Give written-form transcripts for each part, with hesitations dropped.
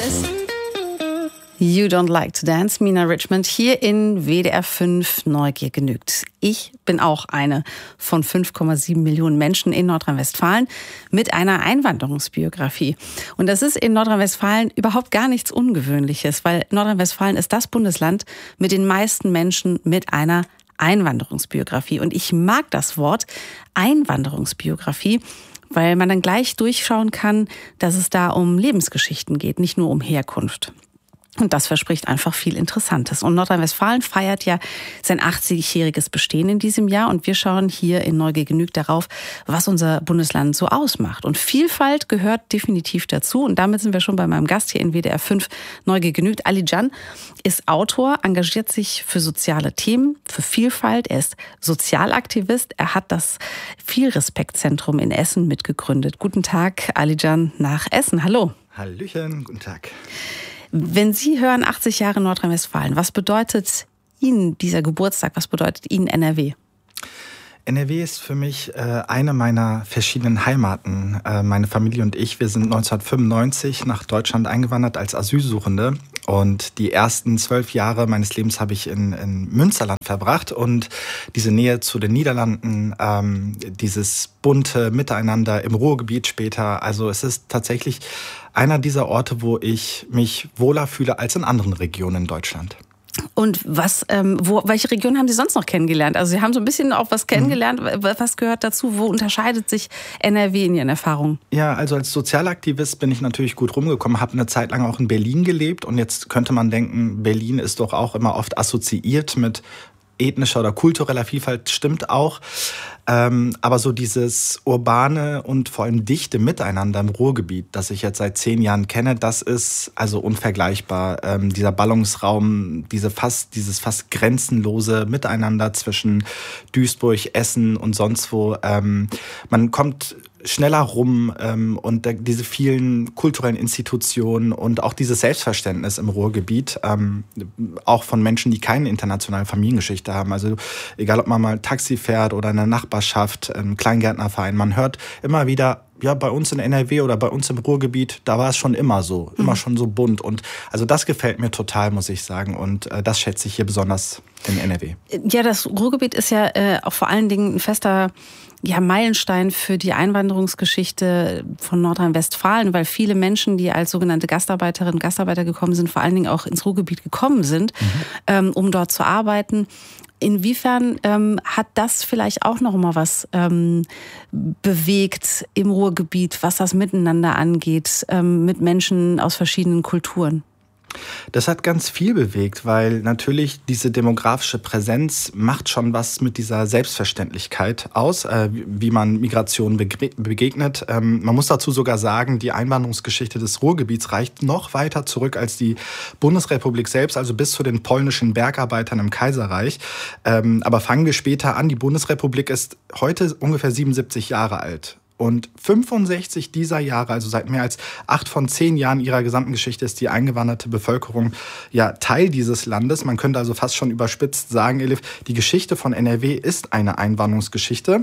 You Don't Like to Dance, Mina Richmond, hier in WDR 5 Neugier genügt. Ich bin auch eine von 5,7 Millionen Menschen in Nordrhein-Westfalen mit einer Einwanderungsbiografie. Und das ist in Nordrhein-Westfalen überhaupt gar nichts Ungewöhnliches, weil Nordrhein-Westfalen ist das Bundesland mit den meisten Menschen mit einer Einwanderungsbiografie. Und ich mag das Wort Einwanderungsbiografie, weil man dann gleich durchschauen kann, dass es da um Lebensgeschichten geht, nicht nur um Herkunft. Und das verspricht einfach viel Interessantes. Und Nordrhein-Westfalen feiert ja sein 80-jähriges Bestehen in diesem Jahr. Und wir schauen hier in Neugier genügt darauf, was unser Bundesland so ausmacht. Und Vielfalt gehört definitiv dazu. Und damit sind wir schon bei meinem Gast hier in WDR 5 Neugier genügt. Ali Can ist Autor, engagiert sich für soziale Themen, für Vielfalt. Er ist Sozialaktivist. Er hat das Vielrespektzentrum in Essen mitgegründet. Guten Tag, Ali Can nach Essen. Hallo. Hallöchen, guten Tag. Wenn Sie hören 80 Jahre Nordrhein-Westfalen, was bedeutet Ihnen dieser Geburtstag, was bedeutet Ihnen NRW? NRW ist für mich eine meiner verschiedenen Heimaten. Meine Familie und ich, wir sind 1995 nach Deutschland eingewandert als Asylsuchende. Und die ersten 12 Jahre meines Lebens habe ich in Münsterland verbracht. Und diese Nähe zu den Niederlanden, dieses bunte Miteinander im Ruhrgebiet später. Also es ist tatsächlich einer dieser Orte, wo ich mich wohler fühle als in anderen Regionen in Deutschland. Und welche Region haben Sie sonst noch kennengelernt? Also Sie haben so ein bisschen auch was kennengelernt. Was gehört dazu? Wo unterscheidet sich NRW in Ihren Erfahrungen? Ja, also als Sozialaktivist bin ich natürlich gut rumgekommen, habe eine Zeit lang auch in Berlin gelebt. Und jetzt könnte man denken, Berlin ist doch auch immer oft assoziiert mit ethnischer oder kultureller Vielfalt, stimmt auch. Aber so dieses urbane und vor allem dichte Miteinander im Ruhrgebiet, das ich jetzt seit 10 Jahren kenne, das ist also unvergleichbar. Dieser Ballungsraum, dieses fast grenzenlose Miteinander zwischen Duisburg, Essen und sonst wo. Man kommt schneller rum und diese vielen kulturellen Institutionen und auch dieses Selbstverständnis im Ruhrgebiet, auch von Menschen, die keine internationale Familiengeschichte haben. Also egal, ob man mal Taxi fährt oder eine Nachbarschaft, Kleingärtnerverein, man hört immer wieder, ja, bei uns in NRW oder bei uns im Ruhrgebiet, da war es schon immer so, immer schon so bunt. Und also das gefällt mir total, muss ich sagen. Und das schätze ich hier besonders in NRW. Ja, das Ruhrgebiet ist ja auch vor allen Dingen ein fester Meilenstein für die Einwanderungsgeschichte von Nordrhein-Westfalen, weil viele Menschen, die als sogenannte Gastarbeiterinnen und Gastarbeiter gekommen sind, vor allen Dingen auch ins Ruhrgebiet gekommen sind, um dort zu arbeiten. Inwiefern hat das vielleicht auch noch mal was bewegt im Ruhrgebiet, was das Miteinander angeht, mit Menschen aus verschiedenen Kulturen? Das hat ganz viel bewegt, weil natürlich diese demografische Präsenz macht schon was mit dieser Selbstverständlichkeit aus, wie man Migration begegnet. Man muss dazu sogar sagen, die Einwanderungsgeschichte des Ruhrgebiets reicht noch weiter zurück als die Bundesrepublik selbst, also bis zu den polnischen Bergarbeitern im Kaiserreich. Aber fangen wir später an. Die Bundesrepublik ist heute ungefähr 77 Jahre alt. Und 65 dieser Jahre, also seit mehr als 8 von 10 Jahren ihrer gesamten Geschichte, ist die eingewanderte Bevölkerung ja Teil dieses Landes. Man könnte also fast schon überspitzt sagen, Elif, die Geschichte von NRW ist eine Einwanderungsgeschichte.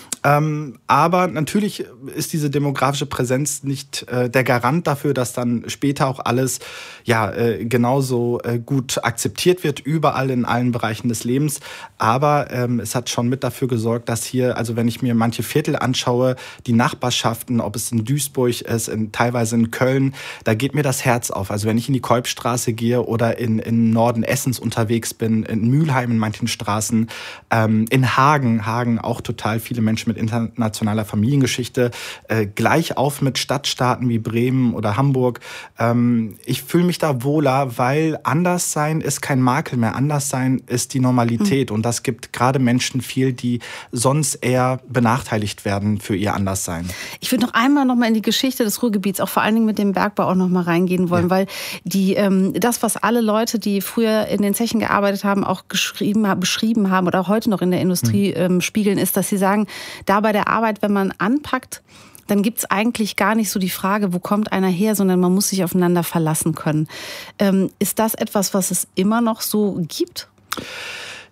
Aber natürlich ist diese demografische Präsenz nicht der Garant dafür, dass dann später auch alles genauso gut akzeptiert wird, überall in allen Bereichen des Lebens. Aber es hat schon mit dafür gesorgt, dass hier, also wenn ich mir manche Viertel anschaue, die Nachbarschaften, ob es in Duisburg ist, teilweise in Köln, da geht mir das Herz auf. Also wenn ich in die Kolbstraße gehe oder in Norden Essens unterwegs bin, in Mülheim in manchen Straßen, in Hagen auch total viele Menschen mit internationaler Familiengeschichte, gleich auf mit Stadtstaaten wie Bremen oder Hamburg. Ich fühle mich da wohler, weil Anderssein ist kein Makel mehr. Anderssein ist die Normalität. Und das gibt gerade Menschen viel, die sonst eher benachteiligt werden für ihr Anderssein. Ich würde noch einmal in die Geschichte des Ruhrgebiets, auch vor allen Dingen mit dem Bergbau auch noch mal reingehen wollen, weil das, was alle Leute, die früher in den Zechen gearbeitet haben, auch beschrieben haben oder auch heute noch in der Industrie spiegeln, ist, dass sie sagen, da bei der Arbeit, wenn man anpackt, dann gibt's eigentlich gar nicht so die Frage, wo kommt einer her, sondern man muss sich aufeinander verlassen können. Ist das etwas, was es immer noch so gibt?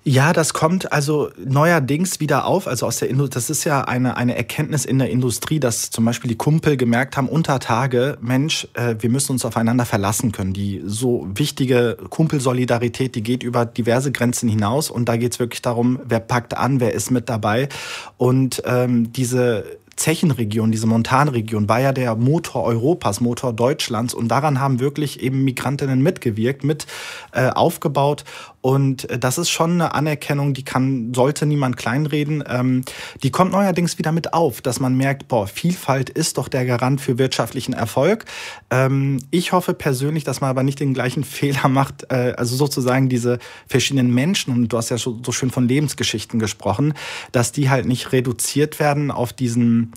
Ja, das kommt also neuerdings wieder auf. Also aus der das ist ja eine Erkenntnis in der Industrie, dass zum Beispiel die Kumpel gemerkt haben, unter Tage, Mensch, wir müssen uns aufeinander verlassen können. Die so wichtige Kumpelsolidarität, die geht über diverse Grenzen hinaus. Und da geht es wirklich darum, wer packt an, wer ist mit dabei. Und diese Zechenregion, diese Montanregion, war ja der Motor Europas, Motor Deutschlands. Und daran haben wirklich eben Migrantinnen mitgewirkt, mit aufgebaut. Und das ist schon eine Anerkennung, sollte niemand kleinreden. Die kommt neuerdings wieder mit auf, dass man merkt, Vielfalt ist doch der Garant für wirtschaftlichen Erfolg. Ich hoffe persönlich, dass man aber nicht den gleichen Fehler macht, also sozusagen diese verschiedenen Menschen, und du hast ja so schön von Lebensgeschichten gesprochen, dass die halt nicht reduziert werden auf diesen,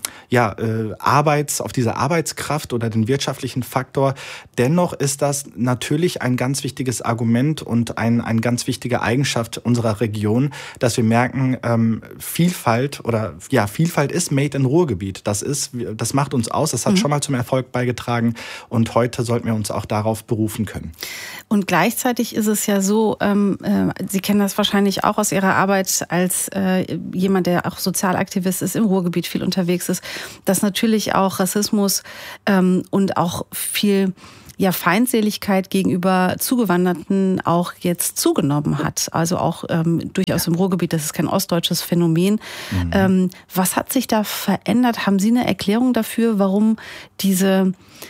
auf diese Arbeitskraft oder den wirtschaftlichen Faktor. Dennoch ist das natürlich ein ganz wichtiges Argument und ein ganz wichtige Eigenschaft unserer Region, dass wir merken, Vielfalt ist made in Ruhrgebiet. Das macht uns aus, das hat schon mal zum Erfolg beigetragen und heute sollten wir uns auch darauf berufen können. Und gleichzeitig ist es ja so, Sie kennen das wahrscheinlich auch aus Ihrer Arbeit als jemand, der auch Sozialaktivist ist, im Ruhrgebiet viel unterwegs ist, dass natürlich auch Rassismus und auch viel Feindseligkeit gegenüber Zugewanderten auch jetzt zugenommen hat. Also auch durchaus im Ruhrgebiet, das ist kein ostdeutsches Phänomen. Was hat sich da verändert? Haben Sie eine Erklärung dafür, warum diese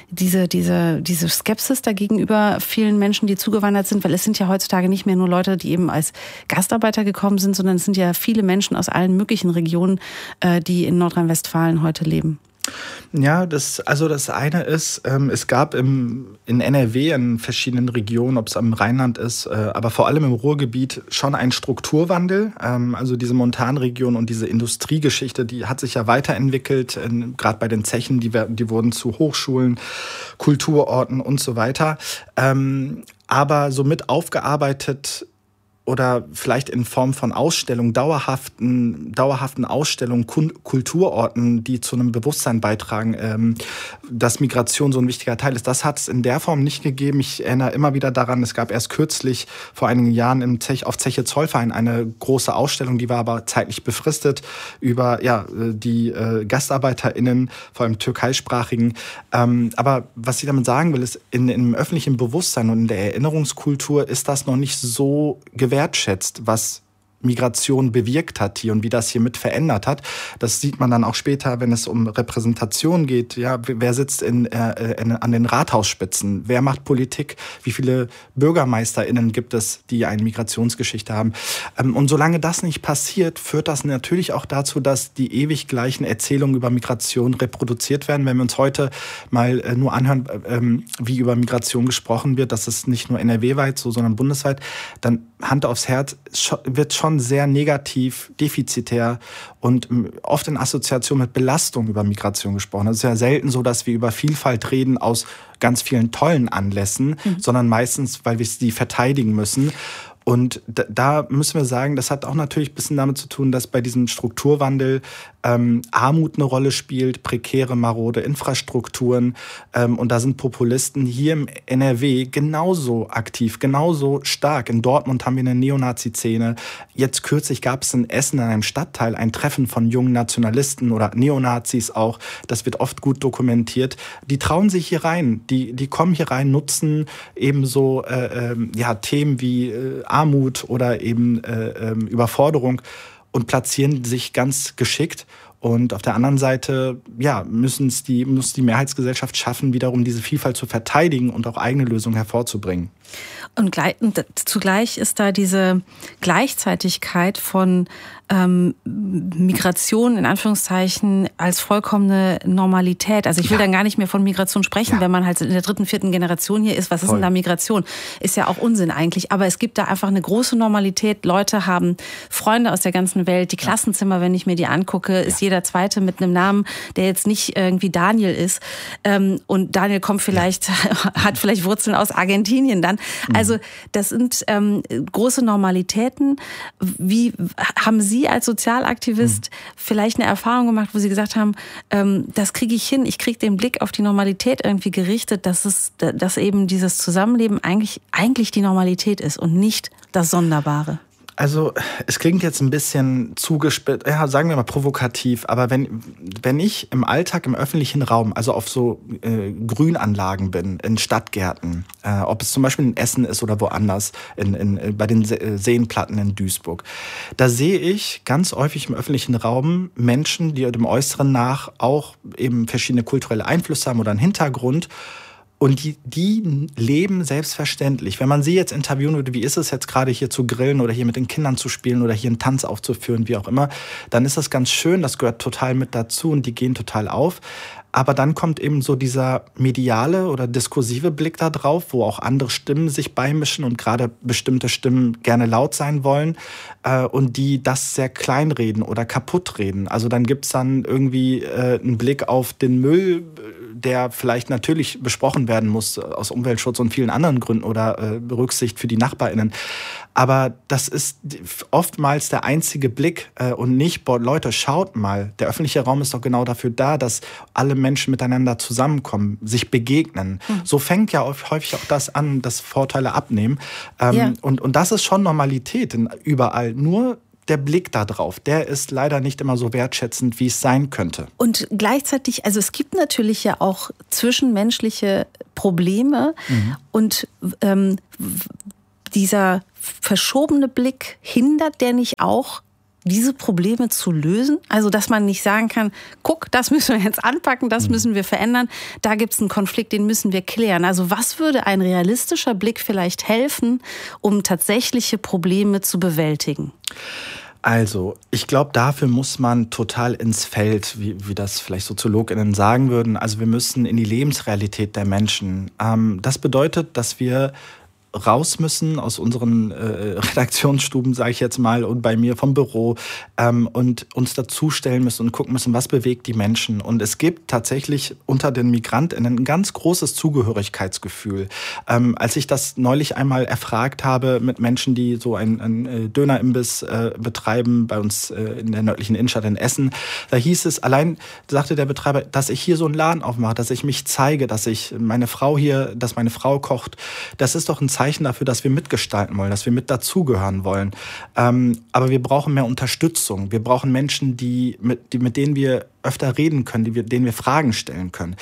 Skepsis da gegenüber vielen Menschen, die zugewandert sind? Weil es sind ja heutzutage nicht mehr nur Leute, die eben als Gastarbeiter gekommen sind, sondern es sind ja viele Menschen aus allen möglichen Regionen, die in Nordrhein-Westfalen heute leben. Ja, das eine ist, es gab in NRW, in verschiedenen Regionen, ob es am Rheinland ist, aber vor allem im Ruhrgebiet schon einen Strukturwandel. Also diese Montanregion und diese Industriegeschichte, die hat sich ja weiterentwickelt, gerade bei den Zechen, die wurden zu Hochschulen, Kulturorten und so weiter. Aber somit aufgearbeitet oder vielleicht in Form von Ausstellungen, dauerhaften Ausstellungen, Kulturorten, die zu einem Bewusstsein beitragen, dass Migration so ein wichtiger Teil ist. Das hat es in der Form nicht gegeben. Ich erinnere immer wieder daran, es gab erst kürzlich, vor einigen Jahren auf Zeche Zollverein eine große Ausstellung, die war aber zeitlich befristet über die GastarbeiterInnen, vor allem türkeisprachigen. Aber was ich damit sagen will, ist, im öffentlichen Bewusstsein und in der Erinnerungskultur ist das noch nicht so wertschätzt, was Migration bewirkt hat hier und wie das hier mit verändert hat. Das sieht man dann auch später, wenn es um Repräsentation geht. Ja, wer sitzt an den Rathausspitzen? Wer macht Politik? Wie viele BürgermeisterInnen gibt es, die eine Migrationsgeschichte haben? Und solange das nicht passiert, führt das natürlich auch dazu, dass die ewig gleichen Erzählungen über Migration reproduziert werden. Wenn wir uns heute mal nur anhören, wie über Migration gesprochen wird, das ist nicht nur NRW-weit so, sondern bundesweit, dann Hand aufs Herz, wird schon sehr negativ, defizitär und oft in Assoziation mit Belastung über Migration gesprochen. Es ist ja selten so, dass wir über Vielfalt reden aus ganz vielen tollen Anlässen, sondern meistens, weil wir sie verteidigen müssen. Und da müssen wir sagen, das hat auch natürlich ein bisschen damit zu tun, dass bei diesem Strukturwandel Armut eine Rolle spielt, prekäre, marode Infrastrukturen. Und da sind Populisten hier im NRW genauso aktiv, genauso stark. In Dortmund haben wir eine Neonazi-Szene. Jetzt kürzlich gab es in Essen in einem Stadtteil ein Treffen von jungen Nationalisten oder Neonazis auch. Das wird oft gut dokumentiert. Die trauen sich hier rein. Die kommen hier rein, nutzen ebenso Themen wie Armut oder eben Überforderung und platzieren sich ganz geschickt. Und auf der anderen Seite muss die Mehrheitsgesellschaft schaffen, wiederum diese Vielfalt zu verteidigen und auch eigene Lösungen hervorzubringen. Und zugleich ist da diese Gleichzeitigkeit von Migration in Anführungszeichen als vollkommene Normalität. Also ich will dann gar nicht mehr von Migration sprechen, wenn man halt in der 3., 4. Generation hier ist. Was ist denn da Migration? Ist ja auch Unsinn eigentlich. Aber es gibt da einfach eine große Normalität. Leute haben Freunde aus der ganzen Welt. Die Klassenzimmer, wenn ich mir die angucke, ist jeder Zweite mit einem Namen, der jetzt nicht irgendwie Daniel ist. Und Daniel hat vielleicht Wurzeln aus Argentinien dann. Also das sind große Normalitäten. Wie haben Sie als Sozialaktivist vielleicht eine Erfahrung gemacht, wo Sie gesagt haben, das kriege ich hin, ich kriege den Blick auf die Normalität irgendwie gerichtet, dass eben dieses Zusammenleben eigentlich die Normalität ist und nicht das Sonderbare? Also es klingt jetzt ein bisschen zugespitzt, ja, sagen wir mal provokativ, aber wenn ich im Alltag im öffentlichen Raum, also auf so Grünanlagen bin, in Stadtgärten, ob es zum Beispiel in Essen ist oder woanders, bei den Seenplatten in Duisburg, da sehe ich ganz häufig im öffentlichen Raum Menschen, die dem Äußeren nach auch eben verschiedene kulturelle Einflüsse haben oder einen Hintergrund. Und die leben selbstverständlich. Wenn man sie jetzt interviewen würde, wie ist es jetzt gerade hier zu grillen oder hier mit den Kindern zu spielen oder hier einen Tanz aufzuführen, wie auch immer, dann ist das ganz schön, das gehört total mit dazu und die gehen total auf. Aber dann kommt eben so dieser mediale oder diskursive Blick da drauf, wo auch andere Stimmen sich beimischen und gerade bestimmte Stimmen gerne laut sein wollen und die das sehr kleinreden oder kaputt reden. Also dann gibt's dann irgendwie einen Blick auf den Müll, der vielleicht natürlich besprochen werden muss aus Umweltschutz und vielen anderen Gründen oder Rücksicht für die NachbarInnen. Aber das ist oftmals der einzige Blick und nicht, boah, Leute, schaut mal, der öffentliche Raum ist doch genau dafür da, dass alle Menschen miteinander zusammenkommen, sich begegnen. So fängt ja häufig auch das an, dass Vorteile abnehmen. Und das ist schon Normalität überall. Nur der Blick da drauf, der ist leider nicht immer so wertschätzend, wie es sein könnte. Und gleichzeitig, also es gibt natürlich ja auch zwischenmenschliche Probleme und dieser verschobene Blick, hindert der nicht auch, diese Probleme zu lösen? Also, dass man nicht sagen kann, guck, das müssen wir jetzt anpacken, das müssen wir verändern, da gibt es einen Konflikt, den müssen wir klären. Also, was würde ein realistischer Blick vielleicht helfen, um tatsächliche Probleme zu bewältigen? Also, ich glaube, dafür muss man total ins Feld, wie das vielleicht SoziologInnen sagen würden. Also, wir müssen in die Lebensrealität der Menschen. Das bedeutet, dass wir raus müssen aus unseren Redaktionsstuben, sage ich jetzt mal, und bei mir vom Büro und uns dazustellen müssen und gucken müssen, was bewegt die Menschen. Und es gibt tatsächlich unter den MigrantInnen ein ganz großes Zugehörigkeitsgefühl. Als ich das neulich einmal erfragt habe mit Menschen, die so einen Dönerimbiss betreiben bei uns in der nördlichen Innenstadt in Essen, da hieß es, allein sagte der Betreiber, dass ich hier so einen Laden aufmache, dass ich mich zeige, dass meine Frau kocht, das ist doch ein Zeichen dafür, dass wir mitgestalten wollen, dass wir mit dazugehören wollen. Aber wir brauchen mehr Unterstützung. Wir brauchen Menschen, mit denen wir öfter reden können, denen wir Fragen stellen können.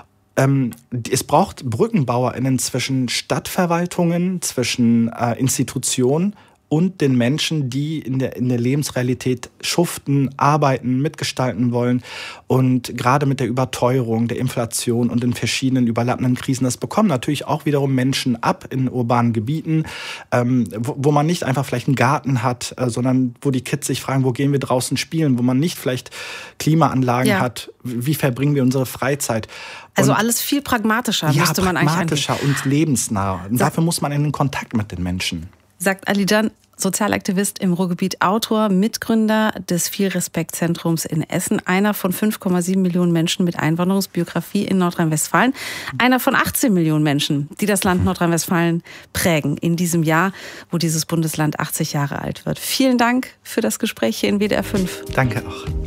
Es braucht BrückenbauerInnen zwischen Stadtverwaltungen, zwischen Institutionen und den Menschen, die in der Lebensrealität schuften, arbeiten, mitgestalten wollen. Und gerade mit der Überteuerung, der Inflation und den verschiedenen überlappenden Krisen, das bekommen natürlich auch wiederum Menschen ab in urbanen Gebieten, wo man nicht einfach vielleicht einen Garten hat, sondern wo die Kids sich fragen, wo gehen wir draußen spielen, wo man nicht vielleicht Klimaanlagen hat, wie verbringen wir unsere Freizeit. Also alles viel pragmatischer müsste man eigentlich angehen. Pragmatischer und lebensnah. Und dafür muss man in den Kontakt mit den Menschen. Sagt Alican, Sozialaktivist im Ruhrgebiet, Autor, Mitgründer des Viel-Respekt-Zentrums in Essen, einer von 5,7 Millionen Menschen mit Einwanderungsbiografie in Nordrhein-Westfalen, einer von 18 Millionen Menschen, die das Land Nordrhein-Westfalen prägen in diesem Jahr, wo dieses Bundesland 80 Jahre alt wird. Vielen Dank für das Gespräch hier in WDR 5. Danke auch.